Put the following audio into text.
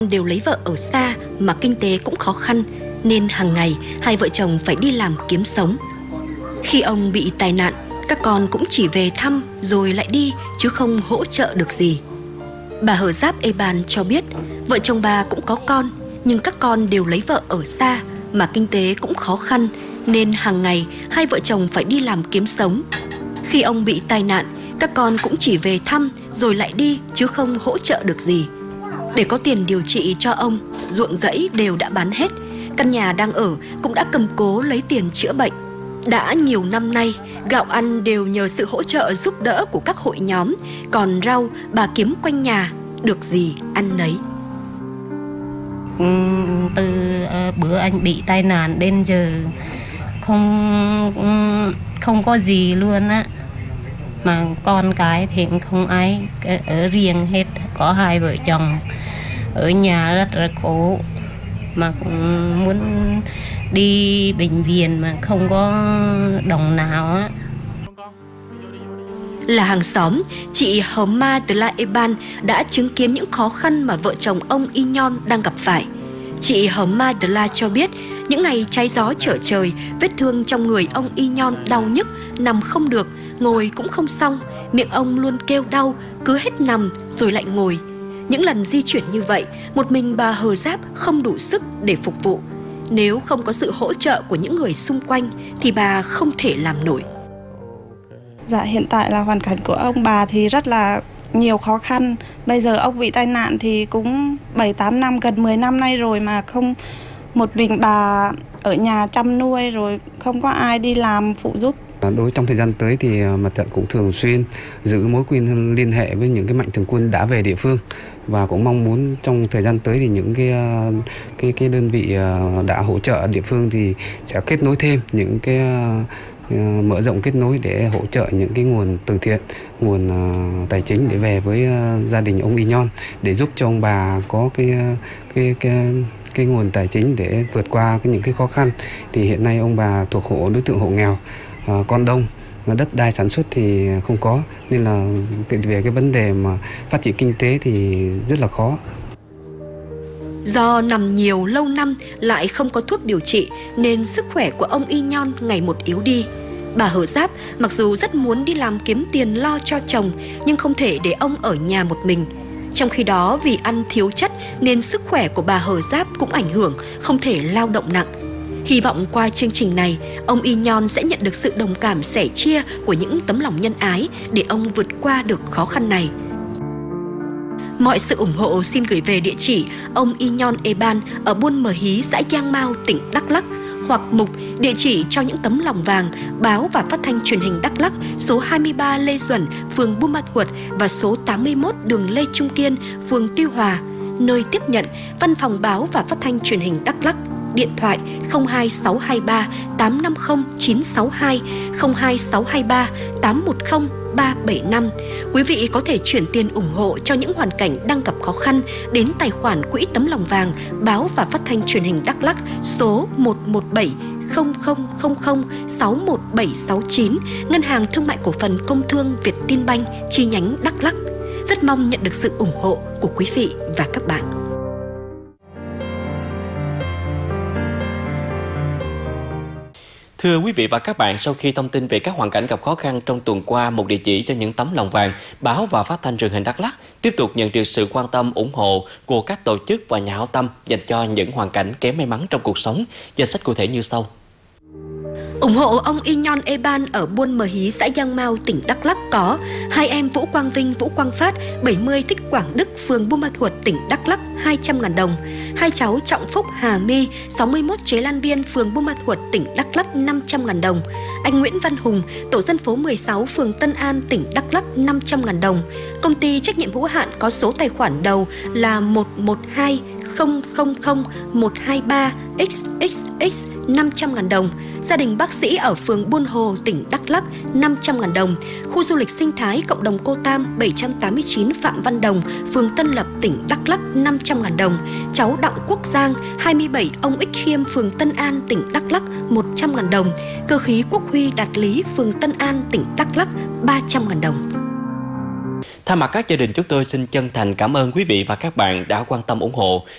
Đều lấy vợ ở xa mà kinh tế cũng khó khăn, nên hàng ngày hai vợ chồng phải đi làm kiếm sống. Khi ông bị tai nạn, các con cũng chỉ về thăm rồi lại đi chứ không hỗ trợ được gì. Bà Hờ Giáp Eban cho biết vợ chồng bà cũng có con, nhưng các con đều lấy vợ ở xa mà kinh tế cũng khó khăn, nên hàng ngày hai vợ chồng phải đi làm kiếm sống. Khi ông bị tai nạn, các con cũng chỉ về thăm rồi lại đi chứ không hỗ trợ được gì. Để có tiền điều trị cho ông, ruộng rẫy đều đã bán hết, căn nhà đang ở cũng đã cầm cố lấy tiền chữa bệnh. Đã nhiều năm nay, gạo ăn đều nhờ sự hỗ trợ giúp đỡ của các hội nhóm, còn rau bà kiếm quanh nhà, được gì ăn nấy. Từ bữa anh bị tai nạn đến giờ không có gì luôn á, mà con cái thì không ai ở riêng hết, có hai vợ chồng ở nhà rất là khổ, mà cũng muốn đi bệnh viện mà không có đồng nào á. Là hàng xóm, chị Homa Tla Eban đã chứng kiến những khó khăn mà vợ chồng ông Inyon đang gặp phải. Chị Homa Tla cho biết những ngày trái gió trở trời, vết thương trong người ông Inyon đau nhức, nằm không được, ngồi cũng không xong, miệng ông luôn kêu đau, cứ hết nằm rồi lại ngồi. Những lần di chuyển như vậy, một mình bà Hờ Giáp không đủ sức để phục vụ. Nếu không có sự hỗ trợ của những người xung quanh thì bà không thể làm nổi. Dạ, hiện tại là hoàn cảnh của ông bà thì rất là nhiều khó khăn. Bây giờ ông bị tai nạn thì cũng 7-8 năm, gần 10 năm nay rồi mà không, một mình bà ở nhà chăm nuôi rồi không có ai đi làm phụ giúp. Đối trong thời gian tới thì mặt trận cũng thường xuyên giữ mối liên hệ với những cái mạnh thường quân đã về địa phương, và cũng mong muốn trong thời gian tới thì những cái đơn vị đã hỗ trợ địa phương thì sẽ kết nối thêm những cái mở rộng kết nối để hỗ trợ những cái nguồn từ thiện, nguồn tài chính để về với gia đình ông Inyon, để giúp cho ông bà có cái nguồn tài chính để vượt qua những cái khó khăn. Thì hiện nay ông bà thuộc đối tượng hộ nghèo, con đông, đất đai sản xuất thì không có, nên là về cái vấn đề mà phát triển kinh tế thì rất là khó. Do nằm nhiều lâu năm lại không có thuốc điều trị nên sức khỏe của ông Inyon ngày một yếu đi. Bà Hờ Giáp mặc dù rất muốn đi làm kiếm tiền lo cho chồng, nhưng không thể để ông ở nhà một mình. Trong khi đó vì ăn thiếu chất nên sức khỏe của bà Hờ Giáp cũng ảnh hưởng, không thể lao động nặng. Hy vọng qua chương trình này, ông Inyon sẽ nhận được sự đồng cảm sẻ chia của những tấm lòng nhân ái để ông vượt qua được khó khăn này. Mọi sự ủng hộ xin gửi về địa chỉ ông Inyon Eban ở Buôn Mờ Hí, xã Giang Mau, tỉnh Đắk Lắk, hoặc mục địa chỉ cho những tấm lòng vàng, báo và phát thanh truyền hình Đắk Lắk, số 23 Lê Duẩn, phường Buôn Ma Thuột và số 81 đường Lê Trung Kiên, phường Tuy Hòa. Nơi tiếp nhận, Văn phòng báo và phát thanh truyền hình Đắk Lắk. Điện thoại 02623 850 962, 02623 810 375. Quý vị có thể chuyển tiền ủng hộ cho những hoàn cảnh đang gặp khó khăn đến tài khoản Quỹ Tấm Lòng Vàng, báo và phát thanh truyền hình Đắk Lắk, số 117 0000 61769, Ngân hàng Thương mại Cổ phần Công thương Vietinbank chi nhánh Đắk Lắk. Rất mong nhận được sự ủng hộ của quý vị và các bạn. Thưa quý vị và các bạn, sau khi thông tin về các hoàn cảnh gặp khó khăn trong tuần qua, một địa chỉ cho những tấm lòng vàng, báo và phát thanh truyền hình Đắk Lắk tiếp tục nhận được sự quan tâm, ủng hộ của các tổ chức và nhà hảo tâm dành cho những hoàn cảnh kém may mắn trong cuộc sống. Danh sách cụ thể như sau. Ủng hộ ông Inyon Eban ở Buôn Mờ Hí, xã Giang Mau, tỉnh Đắk Lắk có hai em Vũ Quang Vinh, Vũ Quang Phát, 70 Thích Quảng Đức, phường Buôn Ma Thuột, tỉnh Đắk Lắk, 200.000 đồng. Hai cháu Trọng Phúc, Hà My, 61 Chế Lan Viên, phường Buôn Ma Thuột, tỉnh Đắk Lắk, 500.000 đồng. Anh Nguyễn Văn Hùng, tổ dân phố 16, phường Tân An, tỉnh Đắk Lắk, 500.000 đồng. Công ty trách nhiệm hữu hạn có số tài khoản đầu là 112 000 123 XXX, 500.000 đồng. Gia đình bác sĩ ở phường Buôn Hồ, tỉnh Đắk Lắk, 500.000 đồng. Khu du lịch sinh thái cộng đồng Cô Tam, 789 Phạm Văn Đồng, phường Tân Lập, tỉnh Đắk Lắk, 500.000 đồng. Cháu Đặng Quốc Giang, 27 Ông Ích Khiêm, phường Tân An, tỉnh Đắk Lắk, 100.000 đồng. Cơ khí Quốc Huy Đạt Lý, phường Tân An, tỉnh Đắk Lắk, 300.000 đồng. Thay mặt các gia đình, chúng tôi xin chân thành cảm ơn quý vị và các bạn đã quan tâm ủng hộ